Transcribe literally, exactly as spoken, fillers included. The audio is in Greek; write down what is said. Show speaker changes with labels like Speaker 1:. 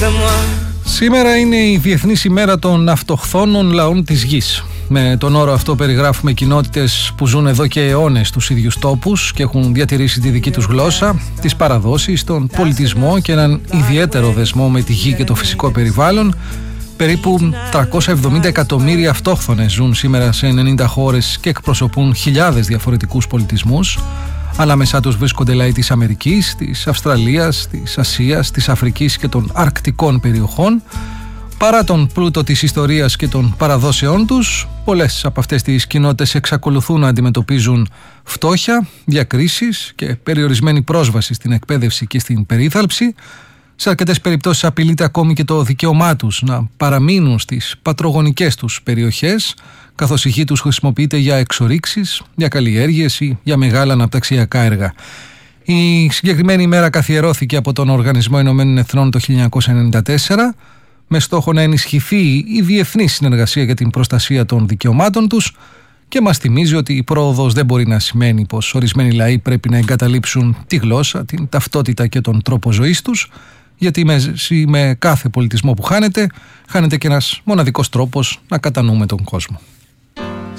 Speaker 1: Σήμερα είναι η Διεθνής ημέρα των αυτοχθόνων λαών της γης. Με τον όρο αυτό περιγράφουμε κοινότητες που ζουν εδώ και αιώνες στους ίδιους τόπους και έχουν διατηρήσει τη δική τους γλώσσα, τις παραδόσεις, τον πολιτισμό και έναν ιδιαίτερο δεσμό με τη γη και το φυσικό περιβάλλον. Περίπου τριακόσια εβδομήντα εκατομμύρια αυτόχθονες ζουν σήμερα σε ενενήντα χώρες και εκπροσωπούν χιλιάδες διαφορετικούς πολιτισμούς. Ανάμεσά τους βρίσκονται λαοί της Αμερικής, της Αυστραλίας, της Ασίας, της Αφρικής και των αρκτικών περιοχών. Παρά τον πλούτο της ιστορίας και των παραδόσεών τους, πολλές από αυτές τις κοινότητες εξακολουθούν να αντιμετωπίζουν φτώχεια, διακρίσεις και περιορισμένη πρόσβαση στην εκπαίδευση και στην περίθαλψη. Σε αρκετές περιπτώσεις απειλείται ακόμη και το δικαίωμά τους να παραμείνουν στις πατρογονικές τους περιοχές, καθώς η γη τους χρησιμοποιείται για εξορίξεις, για καλλιέργειες ή για μεγάλα αναπτυξιακά έργα. Η συγκεκριμένη ημέρα καθιερώθηκε από τον Οργανισμό Ηνωμένων Εθνών το χίλια εννιακόσια ενενήντα τέσσερα με στόχο να ενισχυθεί η διεθνή συνεργασία για την προστασία των δικαιωμάτων τους και μας θυμίζει ότι η πρόοδος δεν μπορεί να σημαίνει πως ορισμένοι λαοί πρέπει να εγκαταλείψουν τη γλώσσα, την ταυτότητα και τον τρόπο ζωής τους, γιατί με κάθε πολιτισμό που χάνεται, χάνεται και ένας μοναδικός τρόπος να κατανοούμε τον κόσμο.